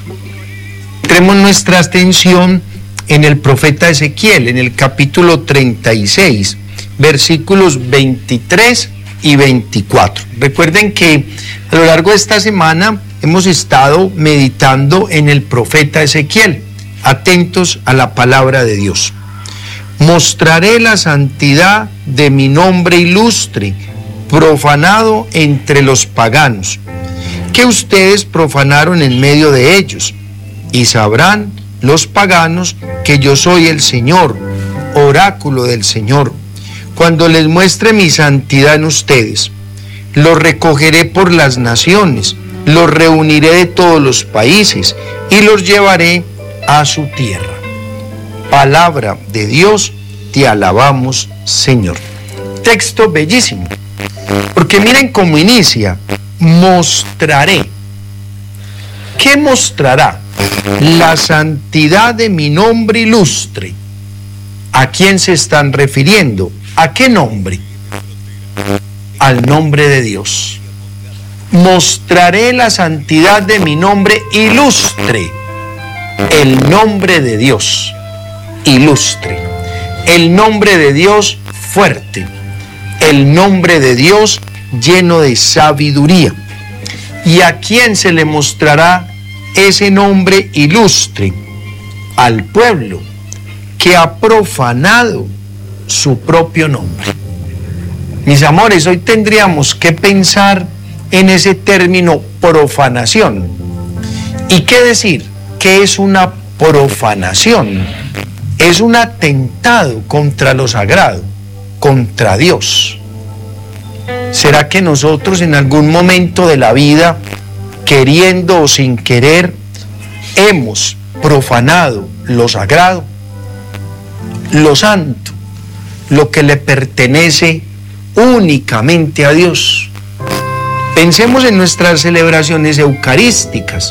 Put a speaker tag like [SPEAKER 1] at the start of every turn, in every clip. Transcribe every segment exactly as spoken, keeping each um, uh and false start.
[SPEAKER 1] Centremos nuestra atención en el profeta Ezequiel, en el capítulo treinta y seis, versículos veintitrés y veinticuatro. Recuerden que a lo largo de esta semana hemos estado meditando en el profeta Ezequiel, atentos a la palabra de Dios. Mostraré la santidad de mi nombre ilustre, profanado entre los paganos, que ustedes profanaron en medio de ellos, y sabrán los paganos que yo soy el Señor, oráculo del Señor, cuando les muestre mi santidad en ustedes. Los recogeré por las naciones, los reuniré de todos los países y los llevaré a su tierra. Palabra de Dios, te alabamos, Señor. Texto bellísimo, porque miren cómo inicia: mostraré. ¿Qué mostrará? La santidad de mi nombre ilustre. ¿A quién se están refiriendo? ¿A qué nombre? Al nombre de Dios. Mostraré la santidad de mi nombre ilustre. El nombre de Dios ilustre. El nombre de Dios fuerte. El nombre de Dios lleno de sabiduría. ¿Y a quién se le mostrará ese nombre ilustre? Al pueblo que ha profanado su propio nombre. Mis amores, hoy tendríamos que pensar en ese término profanación. ¿Y qué decir? ¿Qué es una profanación? Es un atentado contra lo sagrado, contra Dios. ¿Será que nosotros en algún momento de la vida, queriendo o sin querer, hemos profanado lo sagrado, lo santo, lo que le pertenece únicamente a Dios? Pensemos en nuestras celebraciones eucarísticas.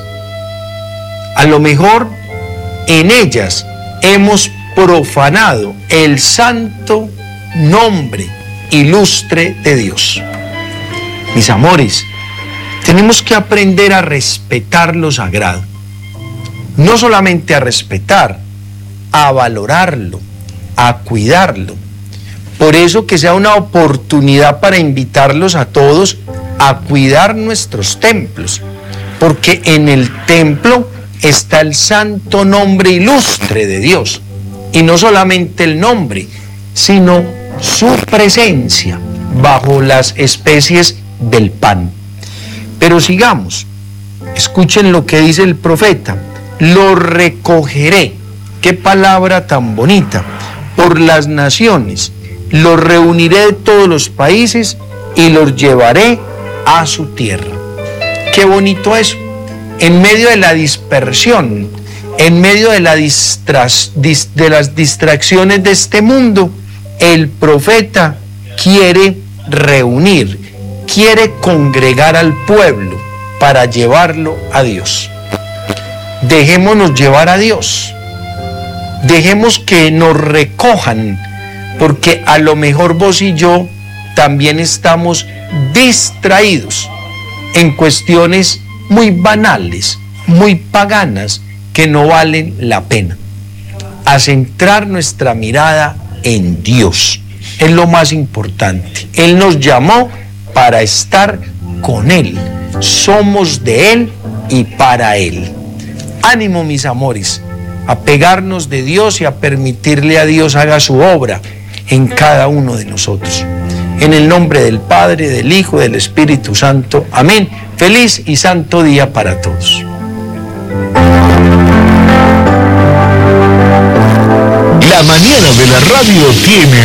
[SPEAKER 1] A lo mejor en ellas hemos profanado el santo nombre ilustre de Dios. Mis amores, tenemos que aprender a respetar lo sagrado. No solamente a respetar, a valorarlo, a cuidarlo. Por eso que sea una oportunidad para invitarlos a todos a cuidar nuestros templos, porque en el templo está el santo nombre ilustre de Dios, y no solamente el nombre, sino su presencia bajo las especies del pan. Pero sigamos, escuchen lo que dice el profeta: lo recogeré. Qué palabra tan bonita. Por las naciones, los reuniré de todos los países y los llevaré a su tierra. Qué bonito eso. En medio de la dispersión, en medio de, la distra dis de las distracciones de este mundo, el profeta quiere reunir, quiere congregar al pueblo para llevarlo a Dios. Dejémonos llevar a Dios. Dejemos que nos recojan, porque a lo mejor vos y yo también estamos distraídos en cuestiones muy banales, muy paganas, que no valen la pena. A centrar nuestra mirada en Dios es lo más importante. Él nos llamó para estar con Él. Somos de Él y para Él. Ánimo, mis amores, a pegarnos de Dios y a permitirle a Dios haga su obra en cada uno de nosotros. En el nombre del Padre, del Hijo y del Espíritu Santo. Amén. Feliz y santo día para todos.
[SPEAKER 2] La mañana de la radio tiene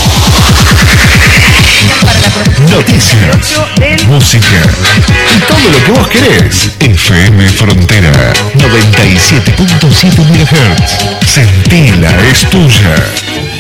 [SPEAKER 2] noticias, música y todo lo que vos querés. F M Frontera noventa y siete punto siete megahertz. Sentila, es tuya.